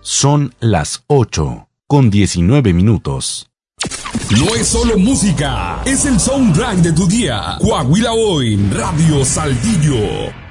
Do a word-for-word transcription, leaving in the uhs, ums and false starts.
Son las ocho con diecinueve minutos. No es solo música, es el soundtrack de tu día. Coahuila Hoy, Radio Saltillo.